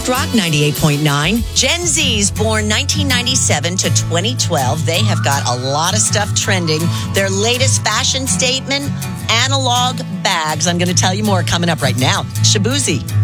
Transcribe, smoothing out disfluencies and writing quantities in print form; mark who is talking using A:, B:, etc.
A: Soft Rock 98.9. Gen Zs born 1997 to 2012. They have got a lot of stuff trending. Their latest fashion statement, analog bags. I'm going to tell you more coming up right now. Shabuzi.